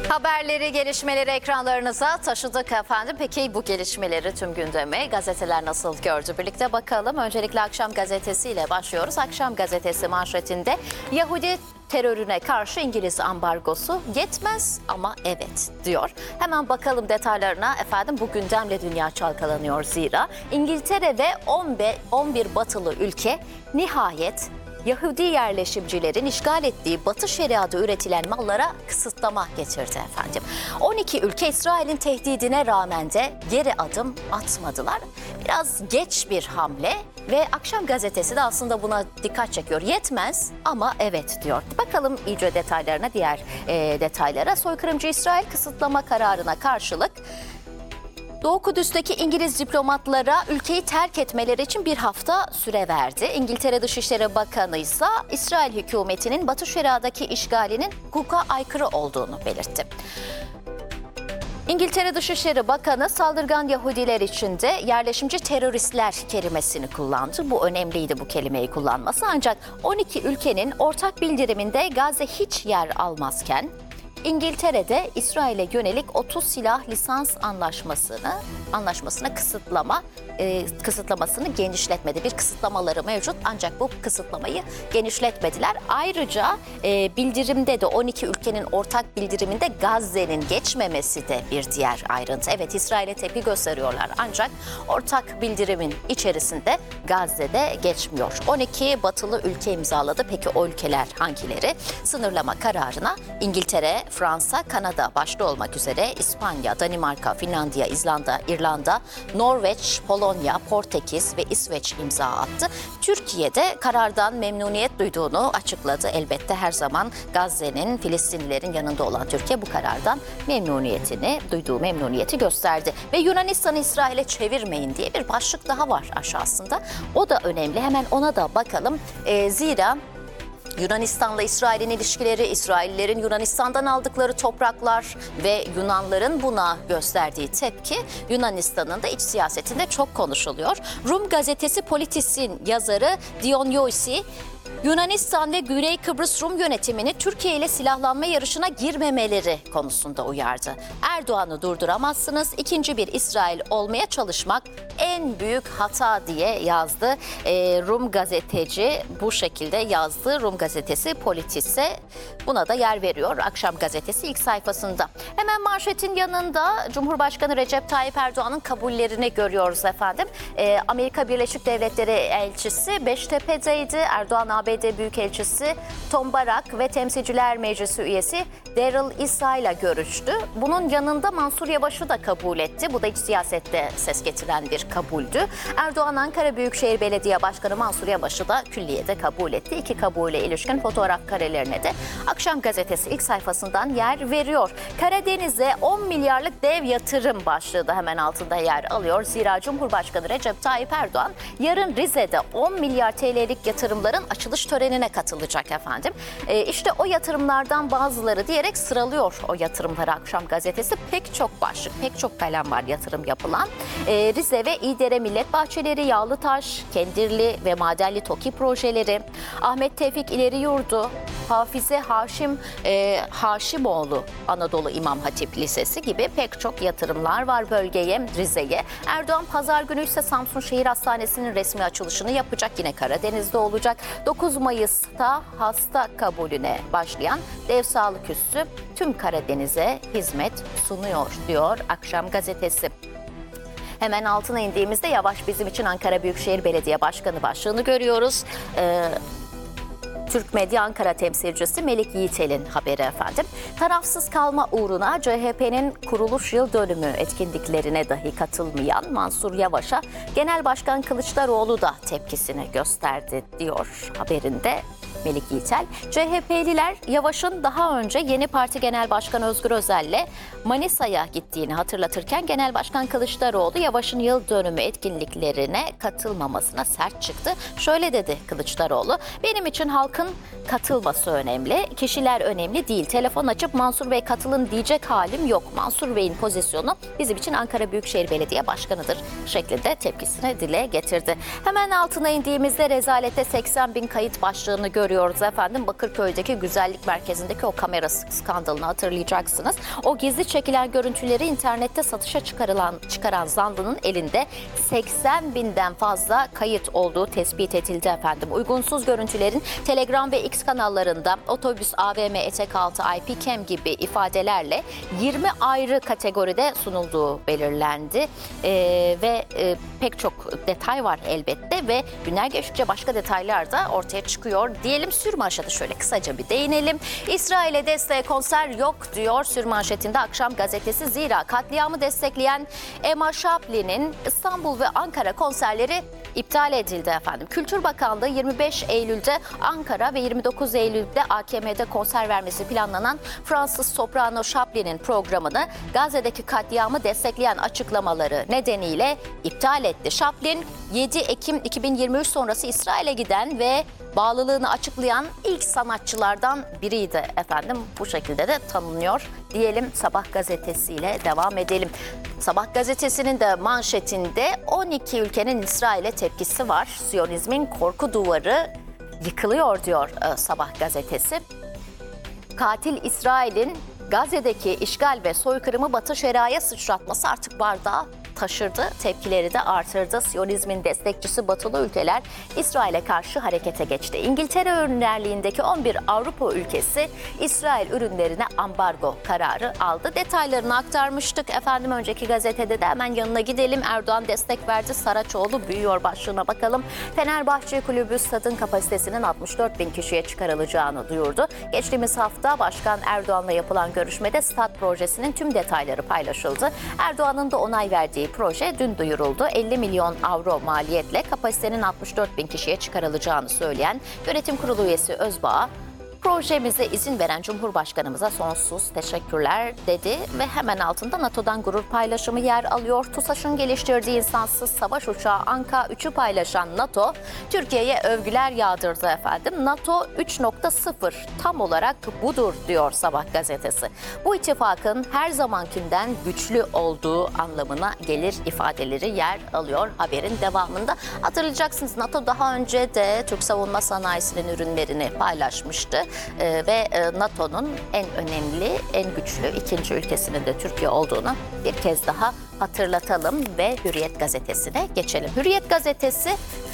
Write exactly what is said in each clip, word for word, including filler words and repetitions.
Haberleri, gelişmeleri ekranlarınıza taşıdık efendim. Peki bu gelişmeleri, tüm gündemi gazeteler nasıl gördü? Birlikte bakalım. Öncelikle Akşam Gazetesi ile başlıyoruz. Akşam Gazetesi manşetinde Yahudi terörüne karşı İngiliz ambargosu yetmez ama evet diyor. Hemen bakalım detaylarına efendim. Bu gündemle dünya çalkalanıyor zira. İngiltere ve on bir batılı ülke nihayet Yahudi yerleşimcilerin işgal ettiği Batı Şeria'da üretilen mallara kısıtlama getirdi efendim. on iki ülke İsrail'in tehdidine rağmen de geri adım atmadılar. Biraz geç bir hamle ve Akşam Gazetesi de aslında buna dikkat çekiyor. Yetmez ama evet diyor. Bakalım iyice detaylarına, diğer e, detaylara. Soykırımcı İsrail kısıtlama kararına karşılık Doğu Kudüs'teki İngiliz diplomatlara ülkeyi terk etmeleri için bir hafta süre verdi. İngiltere Dışişleri Bakanı ise İsrail hükümetinin Batı Şeria'daki işgalinin hukuka aykırı olduğunu belirtti. İngiltere Dışişleri Bakanı saldırgan Yahudiler için de yerleşimci teröristler kelimesini kullandı. Bu önemliydi, bu kelimeyi kullanması. Ancak on iki ülkenin ortak bildiriminde Gazze hiç yer almazken İngiltere'de İsrail'e yönelik otuz silah lisans anlaşmasını anlaşmasına kısıtlama e, kısıtlamasını genişletmedi. Bir kısıtlamaları mevcut ancak bu kısıtlamayı genişletmediler. Ayrıca e, bildirimde de on iki ülkenin ortak bildiriminde Gazze'nin geçmemesi de bir diğer ayrıntı. Evet, İsrail'e tepki gösteriyorlar ancak ortak bildirimin içerisinde Gazze'de geçmiyor. on iki batılı ülke imzaladı. Peki o ülkeler hangileri? Sınırlama kararına İngiltere, Fransa, Kanada başta olmak üzere İspanya, Danimarka, Finlandiya, İzlanda, İrlanda, Norveç, Polonya, Portekiz ve İsveç imza attı. Türkiye'de karardan memnuniyet duyduğunu açıkladı. Elbette her zaman Gazze'nin, Filistinlilerin yanında olan Türkiye bu karardan memnuniyetini, duyduğu memnuniyeti gösterdi. Ve Yunanistan'ı İsrail'e çevirmeyin diye bir başlık daha var aşağısında. O da önemli. Hemen ona da bakalım. E, zira Yunanistan'la İsrail'in ilişkileri, İsraillerin Yunanistan'dan aldıkları topraklar ve Yunanların buna gösterdiği tepki Yunanistan'ın da iç siyasetinde çok konuşuluyor. Rum gazetesi Politis'in yazarı Dionysiosi, Yunanistan ve Güney Kıbrıs Rum yönetimini Türkiye ile silahlanma yarışına girmemeleri konusunda uyardı. Erdoğan'ı durduramazsınız, ikinci bir İsrail olmaya çalışmak en büyük hata diye yazdı. Ee, Rum gazeteci bu şekilde yazdı. Rum gazetesi Politis'e buna da yer veriyor Akşam Gazetesi ilk sayfasında. Hemen manşetin yanında Cumhurbaşkanı Recep Tayyip Erdoğan'ın kabullerini görüyoruz efendim. Ee, Amerika Birleşik Devletleri elçisi Beştepe'deydi. Erdoğan A B D Büyükelçisi Tom Barak ve Temsilciler Meclisi üyesi Daryl Issa ile görüştü. Bunun yanında Mansur Yavaş'ı da kabul etti. Bu da iç siyasette ses getiren bir kabuldü. Erdoğan Ankara Büyükşehir Belediye Başkanı Mansur Yavaş'ı da külliyede kabul etti. İki kabule ilişkin fotoğraf karelerine de Akşam Gazetesi ilk sayfasından yer veriyor. Karadeniz'e on milyarlık dev yatırım başlığı da hemen altında yer alıyor. Zira Cumhurbaşkanı Recep Tayyip Erdoğan yarın Rize'de on milyar T L'lik yatırımların açılış törenine katılacak efendim. E işte o yatırımlardan bazıları diyerek sıralıyor o yatırımları Akşam Gazetesi. Pek çok başlık, pek çok kalem var yatırım yapılan. E, Rize ve İdere Millet Bahçeleri, Yağlıtaş, Kendirli ve Madenli TOKİ projeleri, Ahmet Tevfik İleri Yurdu, Hafize Haşim e, Haşimoğlu Anadolu İmam Hatip Lisesi gibi pek çok yatırımlar var bölgeye, Rize'ye. Erdoğan pazar günü ise Samsun Şehir Hastanesi'nin resmi açılışını yapacak. Yine Karadeniz'de olacak. dokuz Mayıs'ta hasta kabulüne başlayan dev sağlık üssü tüm Karadeniz'e hizmet sunuyor diyor Akşam Gazetesi. Hemen altına indiğimizde Yavaş bizim için Ankara Büyükşehir Belediye Başkanı başlığını görüyoruz. Ee, Türk Medya Ankara temsilcisi Melik Yiğitel'in haberi efendim. Tarafsız kalma uğruna C H P'nin kuruluş yıl dönümü etkinliklerine dahi katılmayan Mansur Yavaş'a Genel Başkan Kılıçdaroğlu da tepkisini gösterdi diyor haberinde Melik Yiğitel. C H P'liler Yavaş'ın daha önce Yeni Parti Genel Başkanı Özgür Özel'le Manisa'ya gittiğini hatırlatırken Genel Başkan Kılıçdaroğlu Yavaş'ın yıl dönümü etkinliklerine katılmamasına sert çıktı. Şöyle dedi Kılıçdaroğlu: "Benim için halkın katılması önemli, kişiler önemli değil. Telefon açıp Mansur Bey katılın diyecek halim yok. Mansur Bey'in pozisyonu bizim için Ankara Büyükşehir Belediye Başkanı'dır" şeklinde tepkisini dile getirdi. Hemen altına indiğimizde rezalette seksen bin kayıt başlığını görüyoruz. görüyoruz efendim. Bakırköy'deki güzellik merkezindeki o kamera skandalını hatırlayacaksınız. O gizli çekilen görüntüleri internette satışa çıkarılan çıkaran zanlının elinde seksen binden fazla kayıt olduğu tespit edildi efendim. Uygunsuz görüntülerin Telegram ve X kanallarında otobüs, A V M, etek altı, I P cam gibi ifadelerle yirmi ayrı kategoride sunulduğu belirlendi. Ee, ve e, pek çok detay var elbette ve günler geçtikçe başka detaylar da ortaya çıkıyor. Diyelim sürmanşete şöyle kısaca bir değinelim. İsrail'e desteğe konser yok diyor sürmanşetinde Akşam gazetesi. Zira katliamı destekleyen Emma Şaplin'in İstanbul ve Ankara konserleri iptal edildi efendim. Kültür Bakanlığı yirmi beş Eylül'de Ankara ve yirmi dokuz Eylül'de A K M'de konser vermesi planlanan Fransız soprano Şaplin'in programını Gazze'deki katliamı destekleyen açıklamaları nedeniyle iptal etti. Şaplin yedi Ekim iki bin yirmi üç sonrası İsrail'e giden ve bağlılığını açıklayan ilk sanatçılardan biriydi efendim. Bu şekilde de tanınıyor diyelim. Sabah gazetesiyle devam edelim. Sabah gazetesinin de manşetinde on iki ülkenin İsrail'e tepkisi var. Siyonizmin korku duvarı yıkılıyor diyor Sabah gazetesi. Katil İsrail'in Gazze'deki işgal ve soykırımı Batı Şeria'ya sıçratması artık bardağı taşırdı, tepkileri de artırdı. Siyonizmin destekçisi batılı ülkeler İsrail'e karşı harekete geçti. İngiltere önderliğindeki on bir Avrupa ülkesi İsrail ürünlerine ambargo kararı aldı. Detaylarını aktarmıştık. Efendim önceki gazetede de hemen yanına gidelim. Erdoğan destek verdi. Saraçoğlu büyüyor başlığına bakalım. Fenerbahçe Kulübü stadın kapasitesinin altmış dört bin kişiye çıkarılacağını duyurdu. Geçtiğimiz hafta Başkan Erdoğan'la yapılan görüşmede stat projesinin tüm detayları paylaşıldı. Erdoğan'ın da onay verdiği proje dün duyuruldu. elli milyon avro maliyetle kapasitenin altmış dört bin kişiye çıkarılacağını söyleyen Yönetim Kurulu üyesi Özbağ, projemize izin veren Cumhurbaşkanımıza sonsuz teşekkürler dedi ve hemen altında NATO'dan gurur paylaşımı yer alıyor. TUSAŞ'ın geliştirdiği insansız savaş uçağı Anka üçü paylaşan NATO, Türkiye'ye övgüler yağdırdı efendim. NATO üç nokta sıfır tam olarak budur diyor Sabah gazetesi. Bu ittifakın her zamankinden güçlü olduğu anlamına gelir ifadeleri yer alıyor haberin devamında. Hatırlayacaksınız NATO daha önce de Türk savunma sanayisinin ürünlerini paylaşmıştı. Ee, ve e, NATO'nun en önemli, en güçlü ikinci ülkesinin de Türkiye olduğunu bir kez daha hatırlatalım ve Hürriyet gazetesine geçelim. Hürriyet gazetesi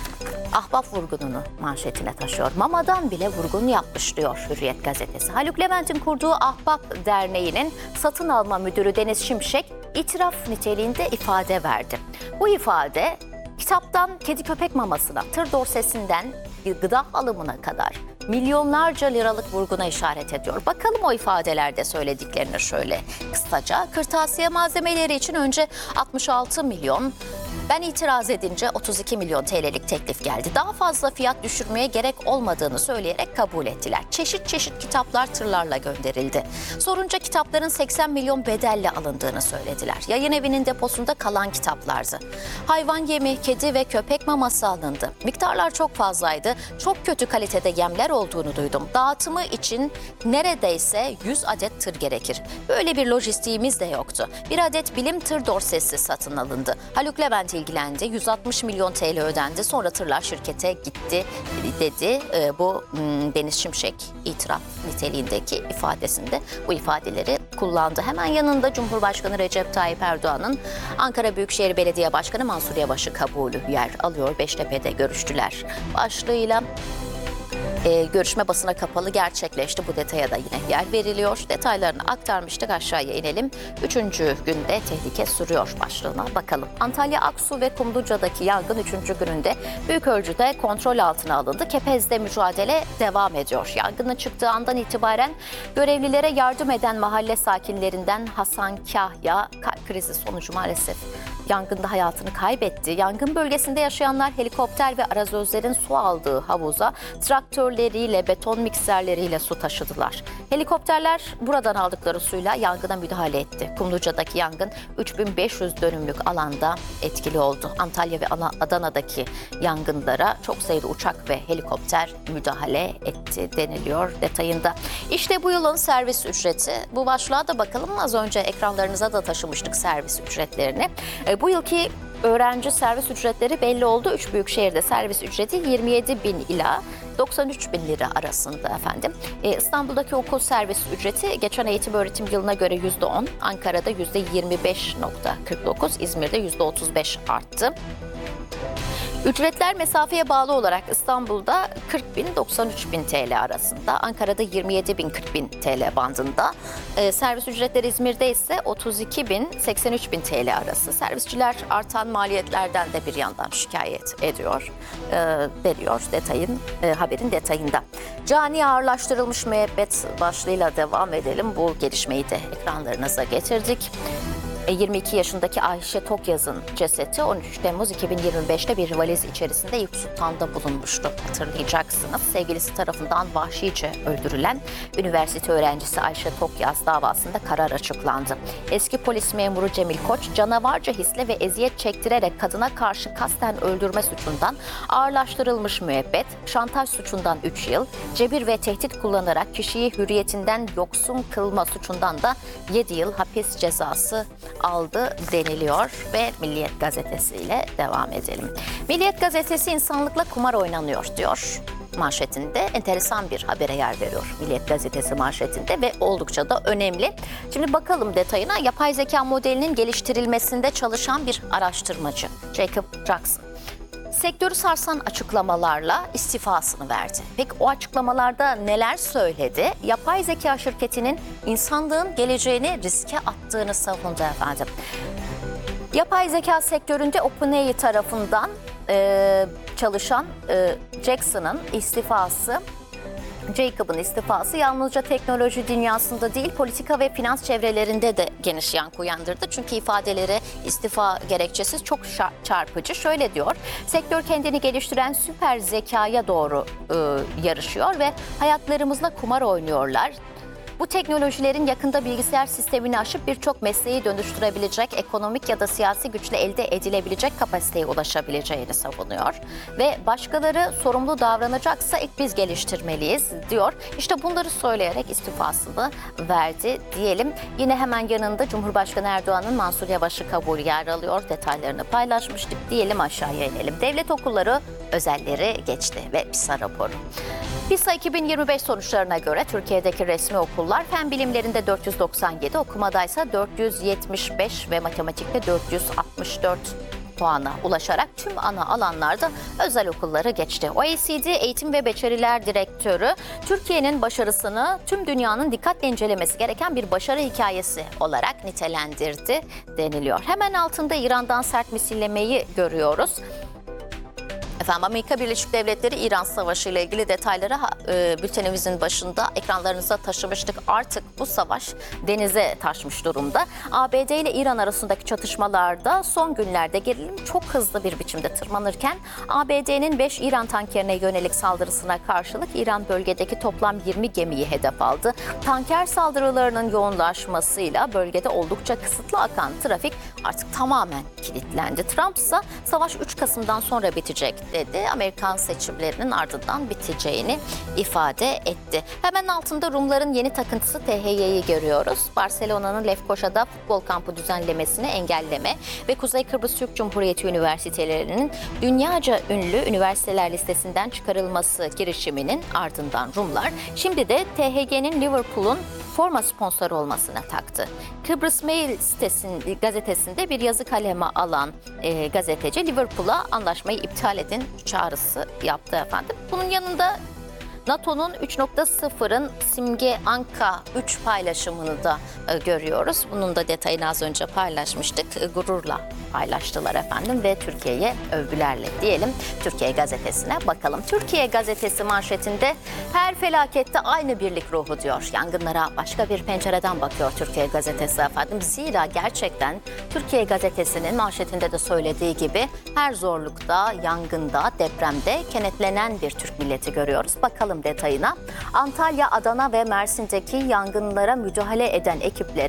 ahbap vurgununu manşetine taşıyor. Mamadan bile vurgun yapmış diyor Hürriyet gazetesi. Haluk Levent'in kurduğu Ahbap Derneği'nin satın alma müdürü Deniz Şimşek itiraf niteliğinde ifade verdi. Bu ifade kitaptan kedi köpek mamasına, tır dorsesinden gıda alımına kadar milyonlarca liralık vurguna işaret ediyor. Bakalım o ifadelerde söylediklerini şöyle kısaca. Kırtasiye malzemeleri için önce altmış altı milyon, ben itiraz edince otuz iki milyon T L'lik teklif geldi. Daha fazla fiyat düşürmeye gerek olmadığını söyleyerek kabul ettiler. Çeşit çeşit kitaplar tırlarla gönderildi. Sorunca kitapların seksen milyon bedelle alındığını söylediler. Yayın evinin deposunda kalan kitaplardı. Hayvan yemi, kedi ve köpek maması alındı. Miktarlar çok fazlaydı. Çok kötü kalitede yemler olduğunu duydum. Dağıtımı için neredeyse yüz adet tır gerekir. Böyle bir lojistiğimiz de yoktu. Bir adet bilim tır dorsesi satın alındı. Haluk Levent ilgilendi. yüz altmış milyon T L ödendi. Sonra tırlar şirkete gitti dedi. Bu Deniz Şimşek itiraf niteliğindeki ifadesinde bu ifadeleri kullandı. Hemen yanında Cumhurbaşkanı Recep Tayyip Erdoğan'ın Ankara Büyükşehir Belediye Başkanı Mansur Yavaş'ı kabulü yer alıyor. Beştepe'de görüştüler başlığıyla. Ee, görüşme basına kapalı gerçekleşti. Bu detaya da yine yer veriliyor. Detaylarını aktarmıştık. Aşağıya inelim. Üçüncü günde tehlike sürüyor başlığına bakalım. Antalya Aksu ve Kumluca'daki yangın üçüncü gününde büyük ölçüde kontrol altına alındı. Kepez'de mücadele devam ediyor. Yangının çıktığı andan itibaren görevlilere yardım eden mahalle sakinlerinden Hasan Kahya kalp krizi sonucu maalesef yangında hayatını kaybetti. Yangın bölgesinde yaşayanlar helikopter ve arazözlerin su aldığı havuza traktörleriyle, beton mikserleriyle su taşıdılar. Helikopterler buradan aldıkları suyla yangına müdahale etti. Kumluca'daki yangın üç bin beş yüz dönümlük alanda etkili oldu. Antalya ve Adana'daki yangınlara çok sayıda uçak ve helikopter müdahale etti deniliyor detayında. İşte bu yılın servis ücreti. Bu başlığa da bakalım. Az önce ekranlarınıza da taşımıştık servis ücretlerini. Bu yılki öğrenci servis ücretleri belli oldu. Üç büyük şehirde servis ücreti yirmi yedi bin ila doksan üç bin lira arasında efendim. Ee, İstanbul'daki okul servis ücreti geçen eğitim öğretim yılına göre yüzde on, Ankara'da yüzde yirmi beş virgül kırk dokuz, İzmir'de yüzde otuz beş arttı. Ücretler mesafeye bağlı olarak İstanbul'da kırk bin doksan üç bin T L arasında, Ankara'da yirmi yedi bin kırk bin T L bandında. Ee, servis ücretleri İzmir'de ise otuz iki bin seksen üç bin T L arası. Servisçiler artan maliyetlerden de bir yandan şikayet ediyor, e, deniyor detayın, e, haberin detayında. Cani ağırlaştırılmış müebbet başlığıyla devam edelim. Bu gelişmeyi de ekranlarınıza getirdik. yirmi iki yaşındaki Ayşe Tokyaz'ın cesedi on üç Temmuz iki bin yirmi beşte bir valiz içerisinde Eyüp Sultan'da bulunmuştu. Hatırlayacaksınız. Sevgilisi tarafından vahşice öldürülen üniversite öğrencisi Ayşe Tokyaz davasında karar açıklandı. Eski polis memuru Cemil Koç, canavarca hisle ve eziyet çektirerek kadına karşı kasten öldürme suçundan ağırlaştırılmış müebbet, şantaj suçundan üç yıl, cebir ve tehdit kullanarak kişiyi hürriyetinden yoksun kılma suçundan da yedi yıl hapis cezası aldı deniliyor ve Milliyet Gazetesi ile devam edelim. Milliyet Gazetesi insanlıkla kumar oynanıyor diyor manşetinde. Enteresan bir habere yer veriyor Milliyet Gazetesi manşetinde ve oldukça da önemli. Şimdi bakalım detayına. Yapay zeka modelinin geliştirilmesinde çalışan bir araştırmacı Jacob Jackson sektörü sarsan açıklamalarla istifasını verdi. Peki o açıklamalarda neler söyledi? Yapay zeka şirketinin insanlığın geleceğini riske attığını savundu efendim. Yapay zeka sektöründe OpenAI tarafından e, çalışan e, Jackson'ın istifası Jacob'ın istifası yalnızca teknoloji dünyasında değil, politika ve finans çevrelerinde de geniş yankı uyandırdı. Çünkü ifadeleri istifa gerekçesi çok çarpıcı. Şöyle diyor, sektör kendini geliştiren süper zekaya doğru e, yarışıyor ve hayatlarımızla kumar oynuyorlar. Bu teknolojilerin yakında bilgisayar sistemini aşıp birçok mesleği dönüştürebilecek, ekonomik ya da siyasi güçle elde edilebilecek kapasiteye ulaşabileceğini savunuyor. Ve başkaları sorumlu davranacaksa ilk biz geliştirmeliyiz diyor. İşte bunları söyleyerek istifasını verdi diyelim. Yine hemen yanında Cumhurbaşkanı Erdoğan'ın Mansur Yavaş'ı kabul yer alıyor. Detaylarını paylaşmıştık. Diyelim aşağıya inelim. Devlet okulları özelleri geçti ve PISA raporu. PISA iki bin yirmi beş sonuçlarına göre Türkiye'deki resmi okullar fen bilimlerinde dört yüz doksan yedi, okumadaysa dört yüz yetmiş beş ve matematikte dört yüz altmış dört puana ulaşarak tüm ana alanlarda özel okulları geçti. O E C D Eğitim ve Beceriler Direktörü Türkiye'nin başarısını tüm dünyanın dikkatle incelemesi gereken bir başarı hikayesi olarak nitelendirdi deniliyor. Hemen altında İran'dan sert misillemeyi görüyoruz. Efendim, Amerika Birleşik Devletleri İran Savaşı ile ilgili detayları e, bültenimizin başında ekranlarınıza taşımıştık. Artık bu savaş denize taşmış durumda. A B D ile İran arasındaki çatışmalarda son günlerde gerilim çok hızlı bir biçimde tırmanırken A B D'nin beş İran tankerine yönelik saldırısına karşılık İran bölgedeki toplam yirmi gemiyi hedef aldı. Tanker saldırılarının yoğunlaşmasıyla bölgede oldukça kısıtlı akan trafik artık tamamen kilitlendi. Trump ise savaş üç Kasım'dan sonra bitecek dedi. Amerikan seçimlerinin ardından biteceğini ifade etti. Hemen altında Rumların yeni takıntısı T H Y'yi görüyoruz. Barcelona'nın Lefkoşa'da futbol kampı düzenlemesini engelleme ve Kuzey Kıbrıs Türk Cumhuriyeti üniversitelerinin dünyaca ünlü üniversiteler listesinden çıkarılması girişiminin ardından Rumlar şimdi de T H G'nin Liverpool'un forma sponsoru olmasına taktı. Kıbrıs Mail sitesinin gazetesinde bir yazı kaleme alan e, gazeteci Liverpool'a anlaşmayı iptal edin çağrısı yaptı efendim. Bunun yanında NATO'nun üç nokta sıfırın simge Anka üç paylaşımını da e, görüyoruz. Bunun da detayını az önce paylaşmıştık. E, gururla paylaştılar efendim ve Türkiye'ye övgülerle diyelim. Türkiye Gazetesi'ne bakalım. Türkiye Gazetesi manşetinde her felakette aynı birlik ruhu diyor. Yangınlara başka bir pencereden bakıyor Türkiye Gazetesi efendim. Zira gerçekten Türkiye Gazetesi'nin manşetinde de söylediği gibi her zorlukta, yangında, depremde kenetlenen bir Türk milleti görüyoruz. Bakalım detayına. Antalya, Adana ve Mersin'deki yangınlara müdahale eden ekiplere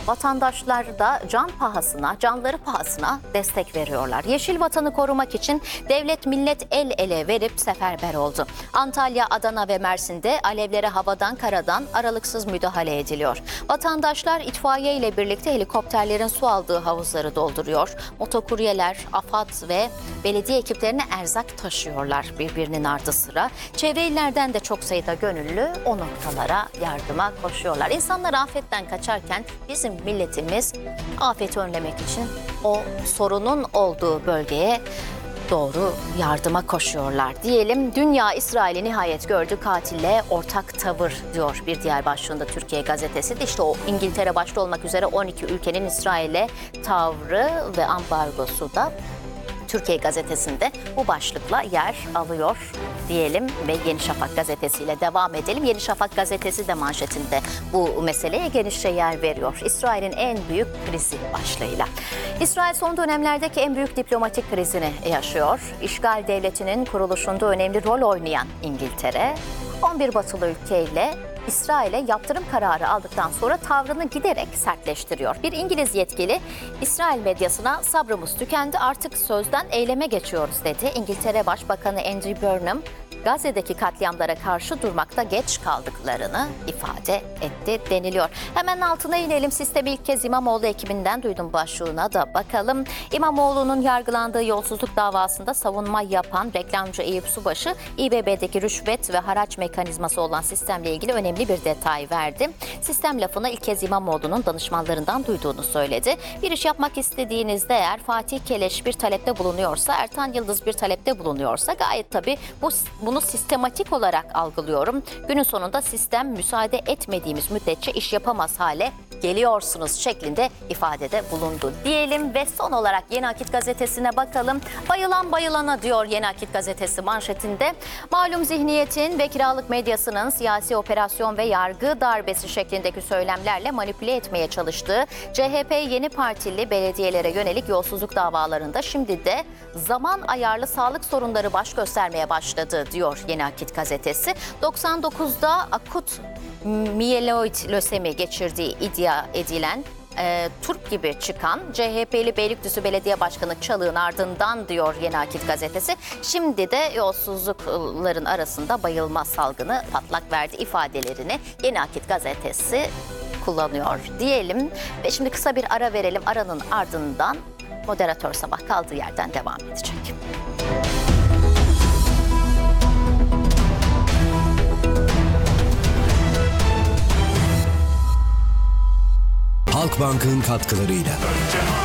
Vatandaşlar da can pahasına, canları pahasına destek veriyorlar. Yeşil vatanı korumak için devlet millet el ele verip seferber oldu. Antalya, Adana ve Mersin'de alevlere havadan karadan aralıksız müdahale ediliyor. Vatandaşlar itfaiye ile birlikte helikopterlerin su aldığı havuzları dolduruyor. Motokuryeler, AFAD ve belediye ekiplerine erzak taşıyorlar birbirinin ardı sıra. Çevre illerden de çok sayıda gönüllü o noktalara yardıma koşuyorlar. İnsanlar afetten kaçarken bizim milletimiz afeti önlemek için o sorunun olduğu bölgeye doğru yardıma koşuyorlar diyelim. Dünya İsrail'i nihayet gördü, katille ortak tavır diyor bir diğer başlığında Türkiye gazetesi. De işte o İngiltere başta olmak üzere on iki ülkenin İsrail'e tavrı ve ambargosu da Türkiye gazetesinde bu başlıkla yer alıyor diyelim ve Yeni Şafak gazetesiyle devam edelim. Yeni Şafak gazetesi de manşetinde bu meseleye genişçe yer veriyor. İsrail'in en büyük krizi başlığıyla. İsrail son dönemlerdeki en büyük diplomatik krizini yaşıyor. İşgal devletinin kuruluşunda önemli rol oynayan İngiltere, on bir batılı ülkeyle İsrail'e yaptırım kararı aldıktan sonra tavrını giderek sertleştiriyor. Bir İngiliz yetkili İsrail medyasına sabrımız tükendi, artık sözden eyleme geçiyoruz dedi. İngiltere Başbakanı Andy Burnham, Gazze'deki katliamlara karşı durmakta geç kaldıklarını ifade etti deniliyor. Hemen altına inelim. Sistemi ilk kez İmamoğlu ekibinden duydum başlığına da bakalım. İmamoğlu'nun yargılandığı yolsuzluk davasında savunma yapan reklamcı Eyüp Subaşı, İBB'deki rüşvet ve haraç mekanizması olan sistemle ilgili önemli bir detay verdi. Sistem lafını ilk kez İmamoğlu'nun danışmanlarından duyduğunu söyledi. Bir iş yapmak istediğinizde eğer Fatih Keleş bir talepte bulunuyorsa, Ertan Yıldız bir talepte bulunuyorsa gayet tabii bu bunu sistematik olarak algılıyorum. Günün sonunda sistem müsaade etmediğimiz müddetçe iş yapamaz hale geliyorsunuz şeklinde ifadede bulundu diyelim ve son olarak Yeni Akit gazetesine bakalım. Bayılan bayılana diyor Yeni Akit gazetesi manşetinde. Malum zihniyetin ve kiralık medyasının siyasi operasyon ve yargı darbesi şeklindeki söylemlerle manipüle etmeye çalıştığı C H P yeni partili belediyelere yönelik yolsuzluk davalarında şimdi de zaman ayarlı sağlık sorunları baş göstermeye başladı diyor Yeni Akit gazetesi. doksan dokuzda akut miyeloid lösemi geçirdiği iddia edilen e, turp gibi çıkan C H P'li Beylikdüzü Belediye Başkanı Çalık'ın ardından diyor Yeni Akit gazetesi. Şimdi de yolsuzlukların arasında bayılma salgını patlak verdi ifadelerini Yeni Akit gazetesi kullanıyor diyelim. Ve şimdi kısa bir ara verelim. Aranın ardından moderatör Sabah kaldığı yerden devam edecek. Halkbank'ın katkılarıyla.